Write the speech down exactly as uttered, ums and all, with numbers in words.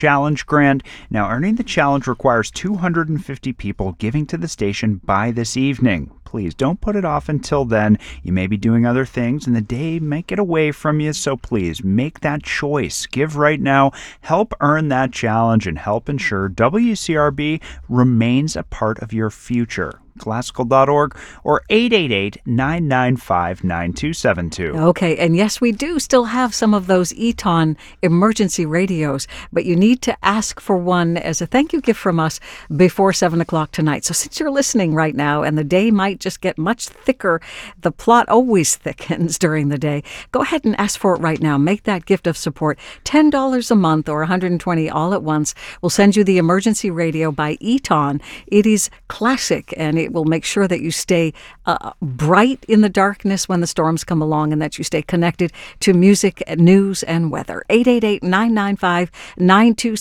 Challenge Grant. Now, earning the challenge requires two hundred fifty people giving to the station by this evening. Please don't put it off until then. You may be doing other things and the day might get away from you, so please make that choice. Give right now. Help earn that challenge and help ensure W C R B remains a part of your future. classical dot org or eight eight eight, nine nine five, nine two seven two. Okay, and yes, we do still have some of those Eton emergency radios, but you need to ask for one as a thank you gift from us before seven o'clock tonight. So since you're listening right now and the day might just get much thicker, the plot always thickens during the day, go ahead and ask for it right now. Make that gift of support. ten dollars a month or one hundred twenty dollars all at once. We'll send you the emergency radio by Eton. It is classic, and it will make sure that you stay uh, bright in the darkness when the storms come along and that you stay connected to music, news, and weather. eight eight eight, nine nine five, nine two seven two.